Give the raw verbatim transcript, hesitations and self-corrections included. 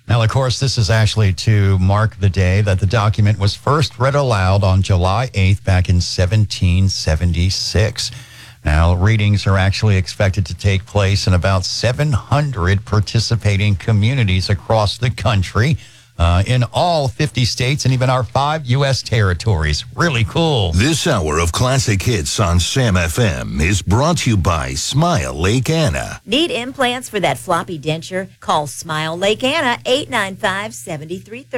Now, of course, this is actually to mark the day that the document was first read aloud on July eighth back in seventeen seventy-six. Now, readings are actually expected to take place in about seven hundred participating communities across the country, uh, in all fifty states and even our five U S territories. Really cool. This hour of classic hits on Sam F M is brought to you by Smile Lake Anna. Need implants for that floppy denture? Call Smile Lake Anna, eight nine five, seven three three zero.